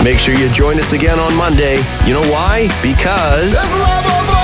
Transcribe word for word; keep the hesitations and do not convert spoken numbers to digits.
Make sure you join us again on Monday. You know why? Because... There's love over